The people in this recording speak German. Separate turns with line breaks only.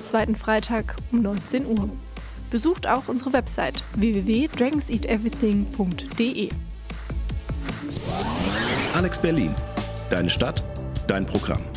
zweiten Freitag um 19 Uhr. Besucht auch unsere Website www.dragonseateverything.de.
Alex Berlin. Deine Stadt, dein Programm.